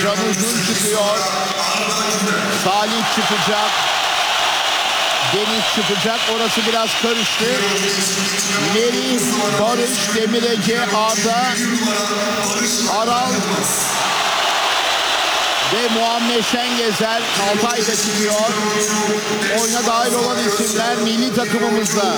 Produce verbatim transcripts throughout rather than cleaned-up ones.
Can Uzun çıkıyor. Salih çıkacak. Deniz çıkacak. Orası biraz karıştı. Merih, Barış, Demir Ege, Arda, Aral ve Muhammed Şengezer Altay'da çıkıyor. Oyuna dahil olan isimler milli takımımızda.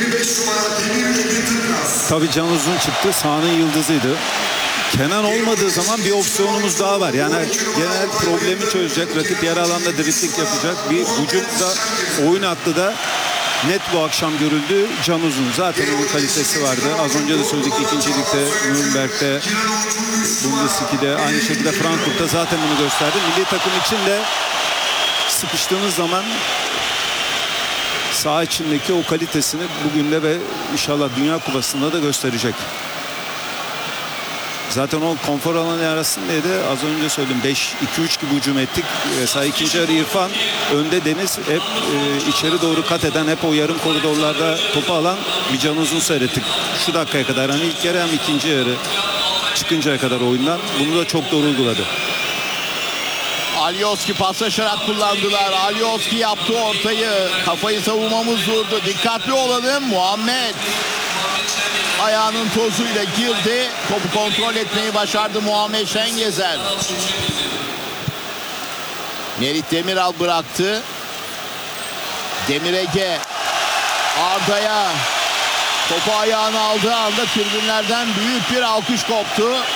Tabii Can Uzun çıktı. Sahanın yıldızıydı. Kenan olmadığı zaman bir opsiyonumuz daha var. Yani genel problemi çözecek, rakip yarı alanda dribling yapacak bir vücutta, oyun aklı da net bu akşam görüldü. Can Uzun zaten onun kalitesi vardı. Az önce de söyledik, ikinci ligde, Nürnberg'de, Bundesliga'da, aynı şekilde Frankfurt'ta zaten bunu gösterdi. Milli takım için de sıkıştığınız zaman saha içindeki o kalitesini bugün de ve inşallah Dünya Kupası'nda da gösterecek. Zaten o konfor alanı arasındaydı. Az önce söyledim, beş iki üç gibi hücum ettik. Mesela ikinci yarı İrfan, önde Deniz, hep e, içeri doğru kat eden, hep o yarım koridorlarda topu alan bir Can Uzun seyrettik. Şu dakikaya kadar, hani ilk yarı hem ikinci yarı çıkıncaya kadar oyundan. Bunu da çok doğru uyguladı. Alioski paslaşarak kullandılar. Alioski yaptı ortayı. Kafayı savunmamız durdu. Dikkatli olalım. Muhammed ayağının tozuyla girdi. Topu kontrol etmeyi başardı Muhammed Şengezer. Merih Demiral bıraktı. Demir Ege Arda'ya topu ayağına aldığı anda tribünlerden büyük bir alkış koptu.